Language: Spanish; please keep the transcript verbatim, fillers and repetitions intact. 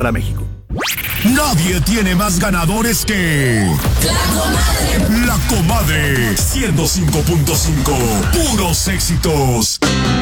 para México. Nadie tiene más ganadores que... La Comadre. La Comadre. ciento cinco punto cinco. Puros éxitos.